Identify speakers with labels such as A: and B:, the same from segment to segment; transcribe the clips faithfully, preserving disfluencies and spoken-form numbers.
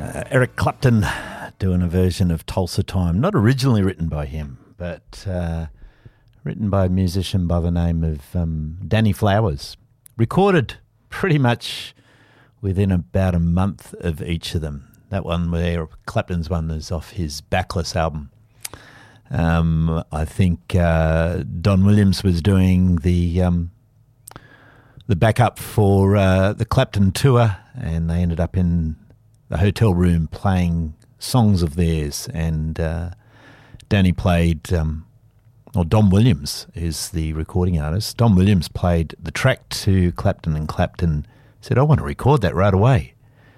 A: Uh, Eric Clapton doing a version of Tulsa Time, not originally written by him, but uh, written by a musician by the name of um, Danny Flowers. Recorded pretty much within about a month of each of them. That one where Clapton's one is off his Backless album. Um, I think uh, Don Williams was doing the um, the backup for uh, the Clapton tour, and they ended up in the hotel room playing songs of theirs. And uh, Danny played, um, or Don Williams is the recording artist. Don Williams played the track to Clapton, and Clapton said, "I want to record that right away."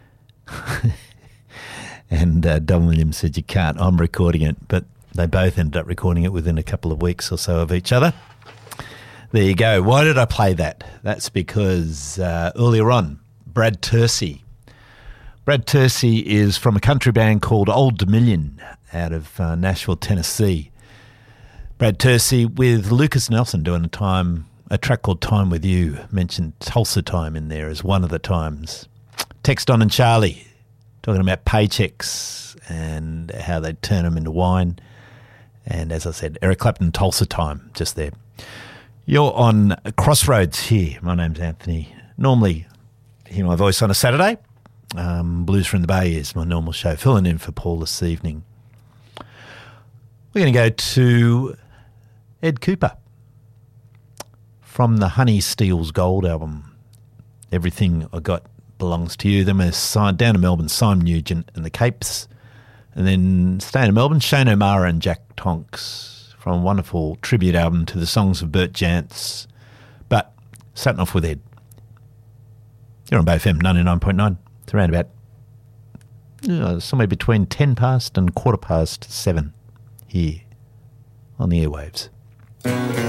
A: And uh, Don Williams said, "You can't, I'm recording it." But they both ended up recording it within a couple of weeks or so of each other. There you go. Why did I play that? That's because uh, earlier on, Brad Tersey. Brad Tersey is from a country band called Old Dominion out of uh, Nashville, Tennessee. Brad Tersey with Lucas Nelson doing a time, a track called Time With You. Mentioned Tulsa Time in there as one of the times. Text Don and Charlie talking about paychecks and how they turn them into wine. And as I said, Eric Clapton, Tulsa Time, just there. You're on Crossroads here. My name's Anthony. Normally, hear my voice on a Saturday. Um, Blues from the Bay is my normal show, filling in for Paul this evening. We're going to go to Ed Cooper from the Honey Steals Gold album. Everything I Got Belongs to You. Then we're signed down to Melbourne, Simon Nugent and the Capes. And then staying in Melbourne, Shane O'Mara and Jack Tonks from a wonderful tribute album to the songs of Bert Jantz. But starting off with Ed. You're on Bay F M ninety-nine point nine. It's around about you know, somewhere between ten past and quarter past seven here on the airwaves.